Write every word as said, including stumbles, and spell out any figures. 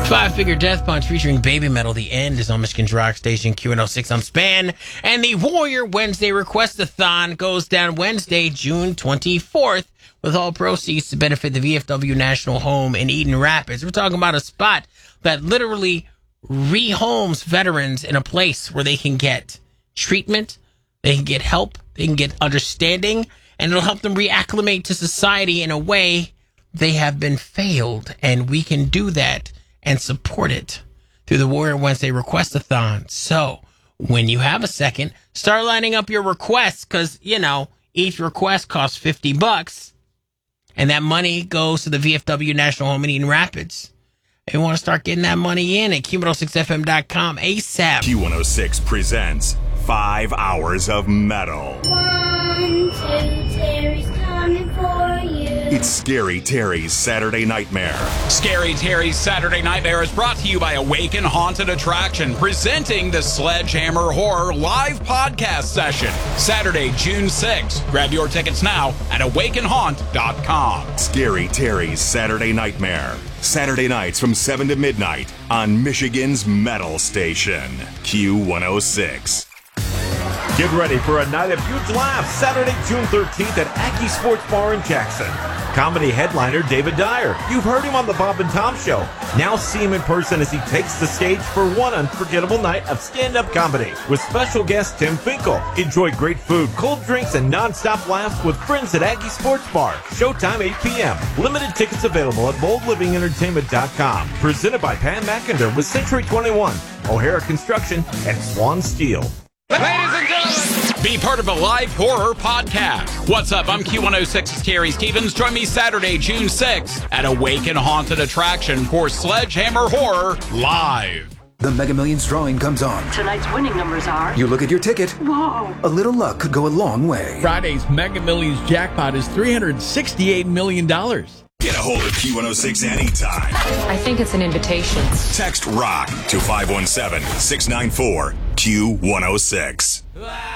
Five-Figure Death Punch featuring Baby Metal. The End is on Michigan's Rock Station, Q one oh six on Span. And the Warrior Wednesday Request-a-thon goes down Wednesday, June twenty-fourth, with all proceeds to benefit the V F W National Home in Eden Rapids. We're talking about a spot that literally rehomes veterans in a place where they can get treatment, they can get help, they can get understanding, and it'll help them reacclimate to society in a way they have been failed. And we can do that and support it through the Warrior Wednesday Request-a-thon. So when you have a second, start lining up your requests, because, you know, each request costs fifty bucks, and that money goes to the V F W National Home in Eden Rapids. They want to start getting that money in at Q one oh six F M dot com ASAP. Q one oh six presents Five Hours of Metal. One, two, Terry's coming for you. It's Scary Terry's Saturday Nightmare. Scary Terry's Saturday Nightmare is brought to you by Awaken Haunted Attraction, presenting the Sledgehammer Horror live podcast session, Saturday, June sixth. Grab your tickets now at awaken haunt dot com. Scary Terry's Saturday Nightmare. Saturday nights from seven to midnight on Michigan's Metal Station, Q one oh six. Get ready for a night of huge laughs Saturday, June thirteenth at Aggie Sports Bar in Jackson. Comedy headliner David Dyer. You've heard him on the Bob and Tom Show. Now see him in person as he takes the stage for one unforgettable night of stand-up comedy with special guest Tim Finkel. Enjoy great food, cold drinks, and non-stop laughs with friends at Aggie Sports Bar. Showtime eight p.m. Limited tickets available at bold living entertainment dot com. Presented by Pam McInder with Century twenty-one, O'Hara Construction, and Swan Steel. Ladies and gentlemen, be part of a live horror podcast. What's up? I'm Q one oh six's Terry Stevens. Join me Saturday, June sixth at Awaken Haunted Attraction for Sledgehammer Horror Live. The Mega Millions drawing comes on. Tonight's winning numbers are... You look at your ticket. Whoa. A little luck could go a long way. Friday's Mega Millions jackpot is three hundred sixty-eight million dollars. Get a hold of Q one oh six anytime. I think it's an invitation. Text ROCK to five one seven, six nine four, Q one oh six.